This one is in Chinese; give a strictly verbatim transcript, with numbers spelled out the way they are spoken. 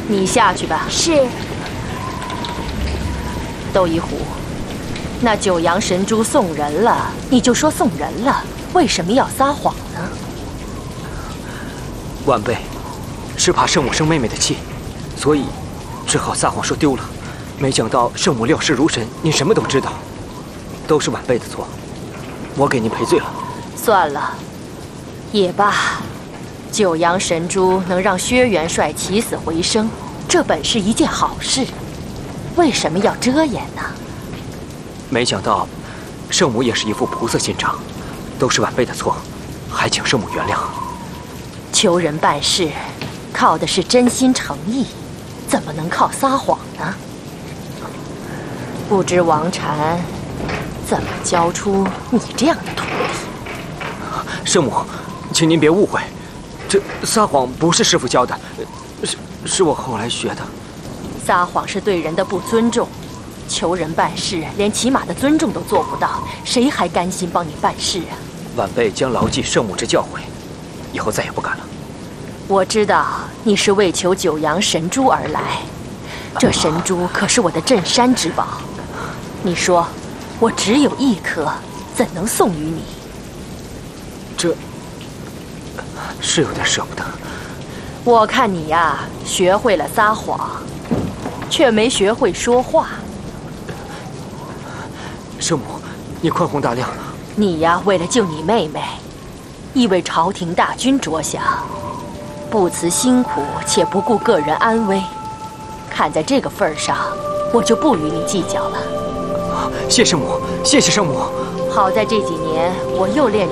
你下去吧。 是。 窦一虎，那九阳神珠送人了，你就说送人了，为什么要撒谎呢？ 晚辈是怕圣母生妹妹的气，所以只好撒谎说丢了。没想到圣母料事如神，您什么都知道，都是晚辈的错，我给您赔罪了。 算了，也罢。九阳神珠能让薛元帅起死回生，这本是一件好事，为什么要遮掩呢？ 没想到圣母也是一副菩萨心肠，都是晚辈的错，还请圣母原谅。 求人办事，靠的是真心诚意，怎么能靠撒谎呢？不知王禅怎么教出你这样的徒弟？ 圣母，请您别误会，这撒谎不是师父教的，是是我后来学的。 撒谎是对人的不尊重，求人办事连起码的尊重都做不到，谁还甘心帮你办事啊？ 晚辈将牢记圣母之教诲，以后再也不敢了。 我知道你是为求九阳神珠而来，这神珠可是我的镇山之宝。你说，我只有一颗，怎能送与你？ 这是有点舍不得。 我看你呀，学会了撒谎，却没学会说话。 圣母，你宽宏大量。 你呀，为了救你妹妹，亦为朝廷大军着想，不辞辛苦且不顾个人安危。看在这个份上，我就不与你计较了。 谢圣母，谢谢圣母。 好在这几年我又练